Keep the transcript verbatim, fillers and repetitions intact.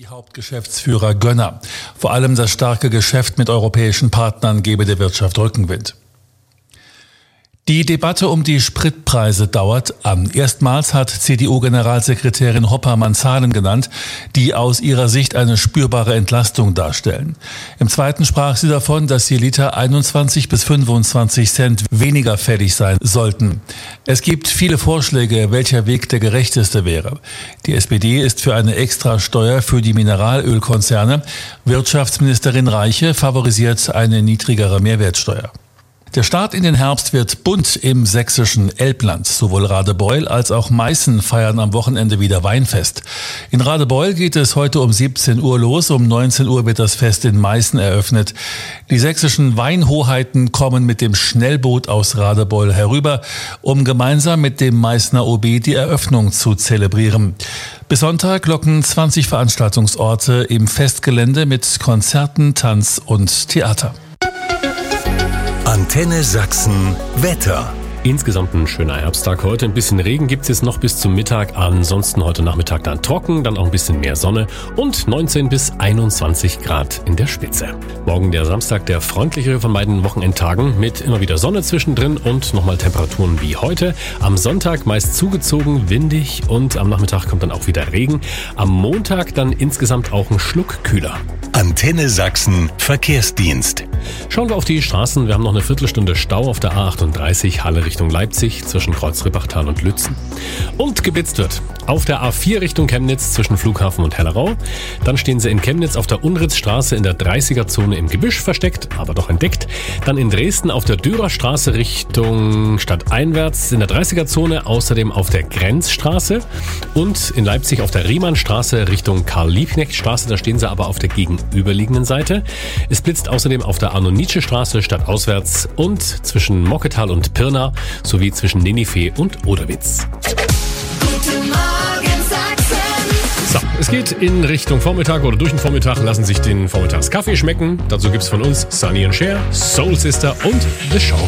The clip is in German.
Die Hauptgeschäftsführer Gönner. Vor allem das starke Geschäft mit europäischen Partnern gebe der Wirtschaft Rückenwind. Die Debatte um die Spritpreise dauert an. Erstmals hat C D U-Generalsekretärin Hoppermann Zahlen genannt, die aus ihrer Sicht eine spürbare Entlastung darstellen. Im zweiten sprach sie davon, dass je Liter einundzwanzig bis fünfundzwanzig Cent weniger fällig sein sollten. Es gibt viele Vorschläge, welcher Weg der gerechteste wäre. Die S P D ist für eine Extrasteuer für die Mineralölkonzerne. Wirtschaftsministerin Reiche favorisiert eine niedrigere Mehrwertsteuer. Der Start in den Herbst wird bunt im sächsischen Elbland. Sowohl Radebeul als auch Meißen feiern am Wochenende wieder Weinfest. In Radebeul geht es heute um siebzehn Uhr los. Um neunzehn Uhr wird das Fest in Meißen eröffnet. Die sächsischen Weinhoheiten kommen mit dem Schnellboot aus Radebeul herüber, um gemeinsam mit dem Meißner O B die Eröffnung zu zelebrieren. Bis Sonntag locken zwanzig Veranstaltungsorte im Festgelände mit Konzerten, Tanz und Theater. Antenne Sachsen Wetter. Insgesamt ein schöner Herbsttag heute. Ein bisschen Regen gibt es jetzt noch bis zum Mittag. Ansonsten heute Nachmittag dann trocken, dann auch ein bisschen mehr Sonne und neunzehn bis einundzwanzig Grad in der Spitze. Morgen der Samstag, der freundlichere von beiden Wochenendtagen mit immer wieder Sonne zwischendrin und nochmal Temperaturen wie heute. Am Sonntag meist zugezogen, windig und am Nachmittag kommt dann auch wieder Regen. Am Montag dann insgesamt auch ein Schluck kühler. Antenne Sachsen Verkehrsdienst. Schauen wir auf die Straßen. Wir haben noch eine Viertelstunde Stau auf der A achtunddreißig Halle Richtung Leipzig zwischen Kreuz-Rippachtal und Lützen. Und geblitzt wird auf der A vier Richtung Chemnitz zwischen Flughafen und Hellerau. Dann stehen sie in Chemnitz auf der Unritzstraße in der dreißiger-Zone im Gebüsch versteckt, aber doch entdeckt. Dann in Dresden auf der Dürerstraße Richtung stadteinwärts in der dreißiger-Zone, außerdem auf der Grenzstraße. Und in Leipzig auf der Riemannstraße Richtung Karl-Liebknecht-Straße, da stehen sie aber auf der gegenüberliegenden Seite. Es blitzt außerdem auf der Arno-Nietzsche-Straße stadtauswärts und zwischen Mocketal und Pirna sowie zwischen Ninive und Oderwitz. Guten Morgen Sachsen. So, es geht in Richtung Vormittag oder durch den Vormittag. Lassen sich den Vormittagskaffee schmecken. Dazu gibt's von uns Sunny and Cher, Soul Sister und The Show.